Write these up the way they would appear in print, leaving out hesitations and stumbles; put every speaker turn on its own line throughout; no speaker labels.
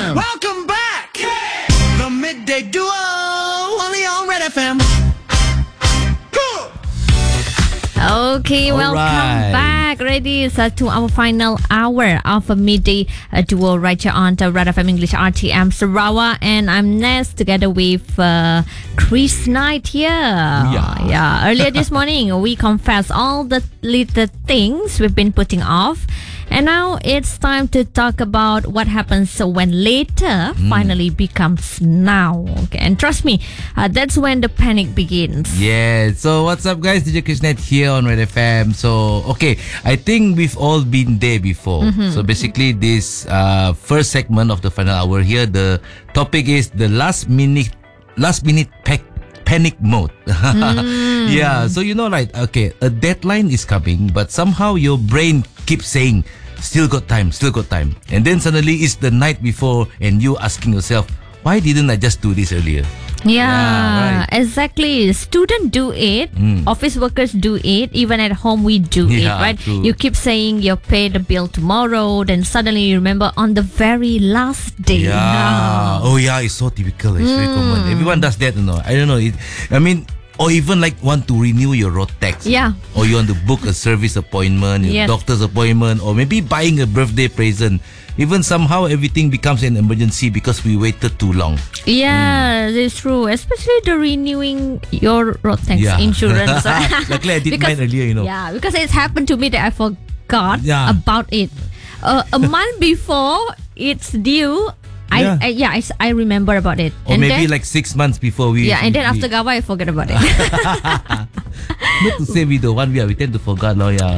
FM.
Welcome back. The Midday Duo, only on Red FM.
Okay,
All
welcome
right.
back. Ready to our final hour of a midday duo right here on the Red FM English RTM Sarawak, and I'm Ness together with Chris Knight here. Yeah. Earlier this morning, we confessed all the little things we've been putting off. And now it's time to talk about what happens when later finally becomes now. Okay, and trust me, that's when the panic begins.
Yeah, so what's up guys, DJ Krishnet here on Red FM. So okay, I think we've all been there before. So basically this first segment of the final hour here, the topic is the last minute panic mode. Yeah, so you know, right, okay, a deadline is coming, but somehow your brain keeps saying still got time, and then suddenly it's the night before and you asking yourself, why didn't I just do this earlier?
Yeah,
right.
Exactly. Students do it. Office workers do it. Even at home, we do it, right?
True.
You keep saying you'll pay the bill tomorrow, then suddenly you remember on the very last day.
Yeah. Oh yeah, it's so typical. It's very common. Everyone does that, you know. I don't know. Or even like want to renew your road tax.
Yeah.
Or you want to book a service appointment,
Yes.
doctor's appointment, or maybe buying a birthday present. Even somehow everything becomes an emergency because we waited too long.
Yeah, that's true. Especially the renewing your road tax insurance.
Luckily I did mine earlier, you know.
Yeah, because it's happened to me that I forgot
Yeah.
about it. A month before it's due, I remember about it.
Or
and
maybe
then,
like 6 months before we...
and then after Gawa, I forget about it.
Not to say we don't want, we tend to forget. Yeah.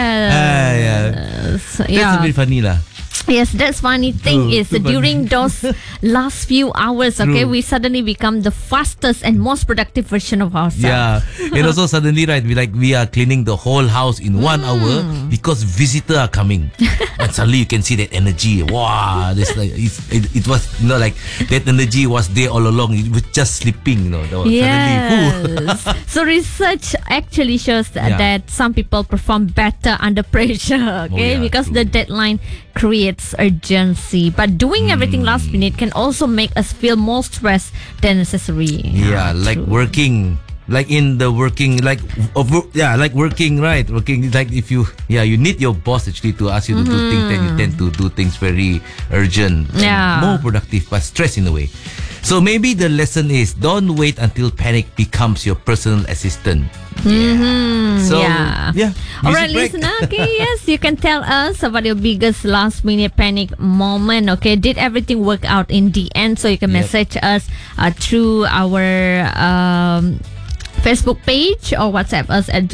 Yes.
That's a bit funny lah.
Yes, that's funny thing
True,
is
too
during those last few hours, okay,
True.
we suddenly become the fastest and most productive version of ourselves.
Yeah, and also suddenly, right, we are cleaning the whole house in 1 hour because visitors are coming, and suddenly you can see that energy. Wow, this like it was, you know, like that energy was there all along. It was just sleeping, you know. That was suddenly,
Yes. So research actually shows that some people perform better under pressure, okay, because the deadline creates urgency. But doing everything last minute can also make us feel more stressed than necessary.
yeah, like
true.
working. Like in the working, like working, right? Working, like if you need your boss actually to ask you to do things, then you tend to do things very urgent,
Yeah.
more productive, but stress in a way. So maybe the lesson is don't wait until panic becomes your personal assistant. So
Yeah. Alright,
music break.
listener. Okay, yes, you can tell us about your biggest last minute panic moment. Okay, did everything work out in the end? So you can message us through our Facebook page or WhatsApp us at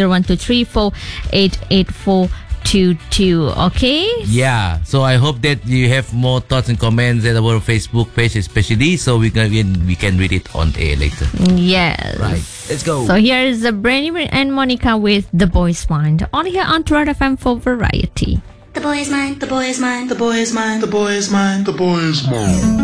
0123488422. Okay.
Yeah, so I hope that you have more thoughts and comments at our Facebook page, especially, so we can read it on air later.
Yes.
Right, let's go.
So here is Brandy and Monica with The Boy's Mind on here on Red FM for variety.
The boy is mine, the boy is mine,
The boy is mine. The boy is mine. The boy is mine.